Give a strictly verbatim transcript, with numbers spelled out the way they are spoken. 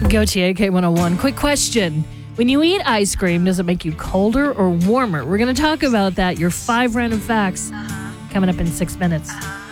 Gautier, K one oh one. Quick question. When you eat ice cream, does it make you colder or warmer? We're going to talk about that. Your five random facts coming up in six minutes.